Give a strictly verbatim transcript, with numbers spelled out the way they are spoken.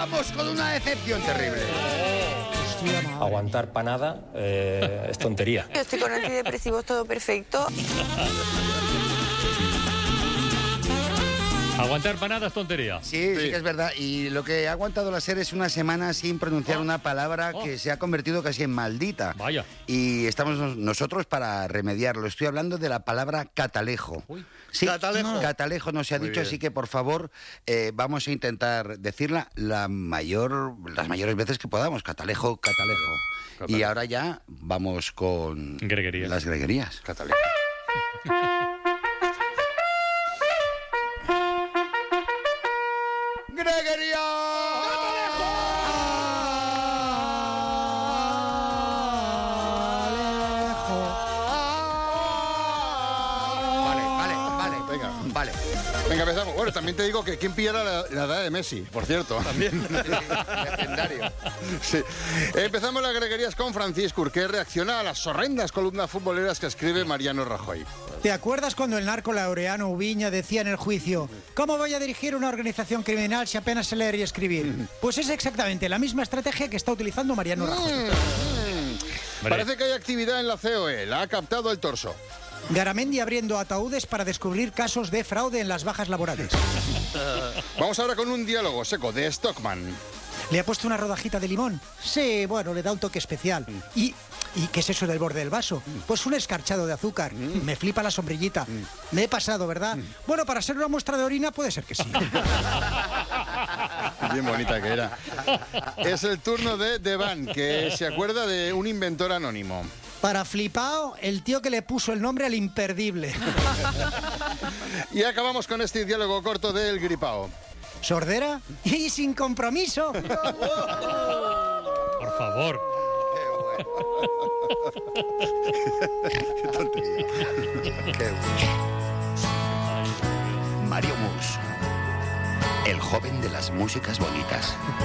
vamos con una decepción terrible. Aguantar panada eh, es tontería. Yo estoy con antidepresivos, todo perfecto. Aguantar panada es tontería. Sí, sí, sí que es verdad. Y lo que ha aguantado la SER es una semana sin pronunciar Oh. una palabra Oh. que se ha convertido casi en maldita. Vaya. Y estamos nos- nosotros para remediarlo. Estoy hablando de la palabra catalejo. Uy. Sí, Catalejo. Catalejo no se ha Muy dicho, bien. así que por favor eh, vamos a intentar decirla la mayor, las mayores veces que podamos. Catalejo, catalejo. Catalejo. Y ahora ya vamos con Greguerías. las greguerías. Catalejo. Vale, vale, vale. Venga. Vale. Venga, empezamos. Bueno, también te digo que quién pillara la, la edad de Messi, por cierto. También. Legendario. Sí. Empezamos las greguerías con Francisco, que reacciona a las horrendas columnas futboleras que escribe Mariano Rajoy. ¿Te acuerdas cuando el narco Laureano Ubiña decía en el juicio: ¿cómo voy a dirigir una organización criminal si apenas sé leer y escribir? Pues es exactamente la misma estrategia que está utilizando Mariano Rajoy. Mm. Parece que hay actividad en la C O E, la ha captado el torso. Garamendi abriendo ataúdes para descubrir casos de fraude en las bajas laborales. Vamos ahora con un diálogo seco de Stockman. ¿Le ha puesto una rodajita de limón? Sí, bueno, le da un toque especial. ¿Y, ¿y qué es eso del borde del vaso? Pues un escarchado de azúcar. Me flipa la sombrillita. Me he pasado, ¿verdad? Bueno, para ser una muestra de orina puede ser que sí. Bien bonita que era. Es el turno de Devan, que se acuerda de un inventor anónimo. Para flipao, el tío que le puso el nombre al imperdible. Y acabamos con este diálogo corto del Gripao. ¿Sordera? Y sin compromiso. Por favor. Qué tontería. Qué bueno. Mario Mus, el joven de las músicas bonitas.